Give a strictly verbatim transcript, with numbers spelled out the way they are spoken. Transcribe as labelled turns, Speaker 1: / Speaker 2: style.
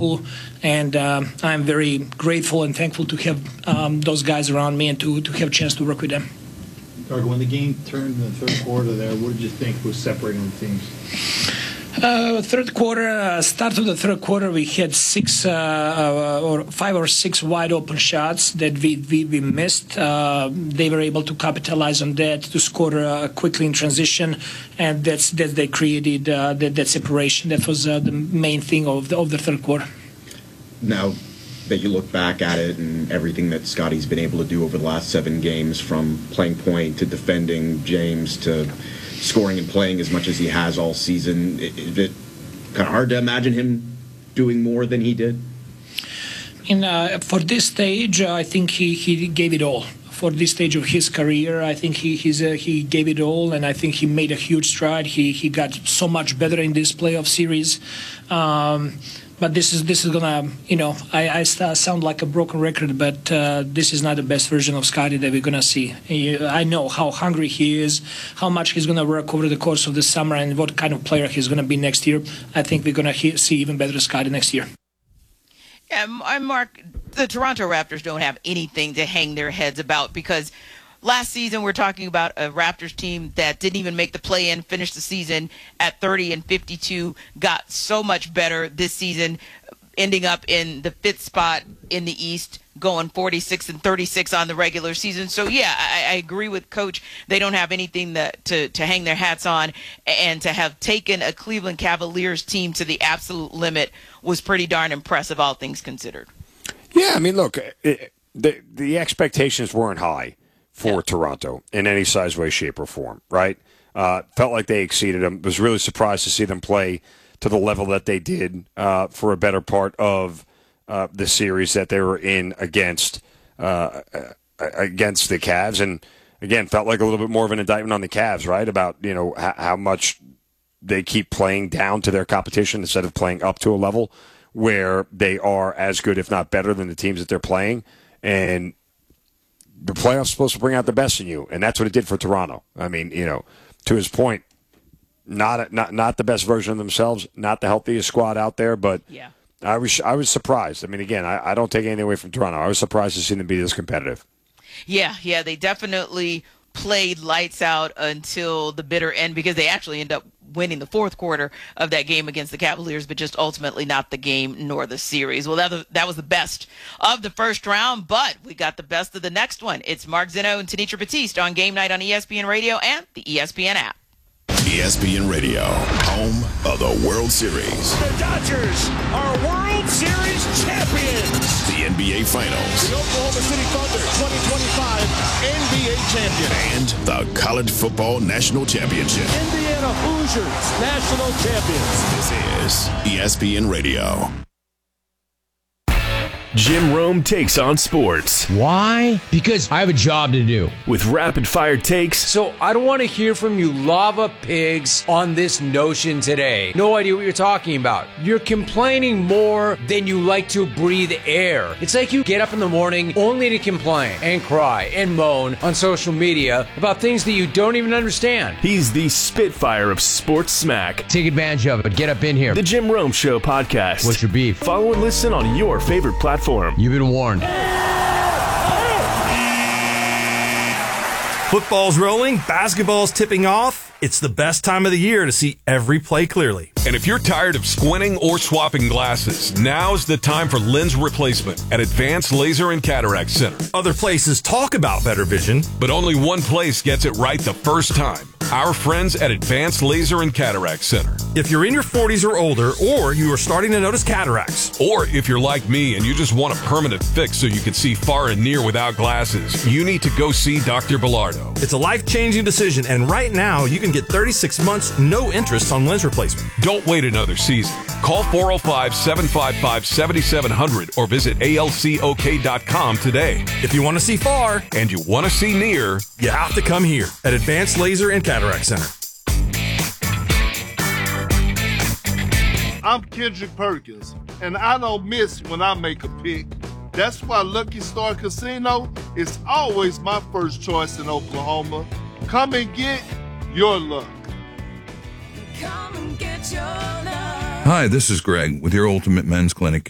Speaker 1: people, and um, I'm very grateful and thankful to have um, those guys around me and to, to have a chance to work with them.
Speaker 2: Garg, when the game turned in the third quarter there, what did you think was separating the teams?
Speaker 1: Uh, third quarter, uh, start of the third quarter, we had six uh, uh, or five or six wide open shots that we we, we missed. Uh, they were able to capitalize on that to score uh, quickly in transition, and that's that they created uh, that, that separation. That was uh, the main thing of the, of the third quarter.
Speaker 3: Now that you look back at it and everything that Scotty's been able to do over the last seven games, from playing point to defending James to scoring and playing as much as he has all season, is it kind of hard to imagine him doing more than he did?
Speaker 1: In, uh, for this stage, uh, I think he, he gave it all. For this stage of his career, I think he he's, uh, he gave it all, and I think he made a huge stride. He he got so much better in this playoff series. Um, But this is this is gonna, you know, I, I sound like a broken record, but uh, this is not the best version of Scotty that we're gonna see. I know how hungry he is, how much he's gonna work over the course of the summer, and what kind of player he's gonna be next year. I think we're gonna he- see even better Scotty next year.
Speaker 4: Yeah, and Mark, the Toronto Raptors don't have anything to hang their heads about, because last season we're talking about a Raptors team that didn't even make the play-in, finished the season at thirty and fifty-two, got so much better this season, ending up in the fifth spot in the East, going forty-six and thirty-six on the regular season. So yeah, I, I agree with Coach. They don't have anything that, to to hang their hats on, and to have taken a Cleveland Cavaliers team to the absolute limit was pretty darn impressive, all things considered.
Speaker 5: Yeah, I mean, look, it, the the expectations weren't high for yeah. Toronto in any size, way, shape, or form, right? Uh, felt like they exceeded them. Was really surprised to see them play to the level that they did uh, for a better part of uh, the series that they were in against uh, against the Cavs. And, again, felt like a little bit more of an indictment on the Cavs, right, about, you know, how, how much they keep playing down to their competition instead of playing up to a level where they are as good, if not better, than the teams that they're playing. And the playoffs are supposed to bring out the best in you, and that's what it did for Toronto. I mean, you know, to his point, not not not the best version of themselves, not the healthiest squad out there, but
Speaker 4: yeah.
Speaker 5: I was I was surprised. I mean, again, I, I don't take anything away from Toronto. I was surprised to see them be this competitive.
Speaker 4: Yeah, yeah, they definitely played lights out until the bitter end, because they actually end up winning the fourth quarter of that game against the Cavaliers, but just ultimately not the game nor the series. Well, that, that was the best of the first round, but we got the best of the next one. It's Mark Zeno and Tanitra Batiste on Game Night on E S P N Radio and the E S P N app.
Speaker 6: E S P N Radio, home of the World Series.
Speaker 7: The Dodgers are World Series champions.
Speaker 6: The N B A Finals.
Speaker 7: The Oklahoma City Thunder twenty twenty-five N B A champion.
Speaker 6: And the College Football National Championship.
Speaker 7: Indiana Hoosiers national champions.
Speaker 6: This is E S P N Radio.
Speaker 8: Jim Rome takes on sports.
Speaker 9: Why? Because I have a job to do.
Speaker 8: With rapid-fire takes.
Speaker 9: So I don't want to hear from you lava pigs on this notion today. No idea what you're talking about. You're complaining more than you like to breathe air. It's like you get up in the morning only to complain and cry and moan on social media about things that you don't even understand.
Speaker 8: He's the Spitfire of sports smack.
Speaker 9: Take advantage of it. Get up in here.
Speaker 8: The Jim Rome Show podcast.
Speaker 9: What's your beef?
Speaker 8: Follow and listen on your favorite platform.
Speaker 9: You've been warned.
Speaker 10: Football's rolling, basketball's tipping off. It's the best time of the year to see every play clearly.
Speaker 11: And if you're tired of squinting or swapping glasses, now's the time for lens replacement at Advanced Laser and Cataract Center.
Speaker 10: Other places talk about better vision,
Speaker 11: but only one place gets it right the first time. Our friends at Advanced Laser and Cataract Center.
Speaker 10: If you're in your forties or older, or you are starting to notice cataracts,
Speaker 11: or if you're like me and you just want a permanent fix so you can see far and near without glasses, you need to go see Doctor Bilardo.
Speaker 10: It's a life-changing decision, and right now you can get thirty-six months, no interest on lens replacement.
Speaker 11: Don't wait another season. Call four oh five, seven five five, seven seven zero zero or visit A L C O K dot com today.
Speaker 10: If you want to see far,
Speaker 11: and you want to see near,
Speaker 10: you have to come here at Advanced Laser and Cataract Center.
Speaker 12: I'm Kendrick Perkins, and I don't miss when I make a pick. That's why Lucky Star Casino is always my first choice in Oklahoma. Come and get your luck.
Speaker 13: Come and get your luck. Hi, this is Greg with your Ultimate Men's Clinic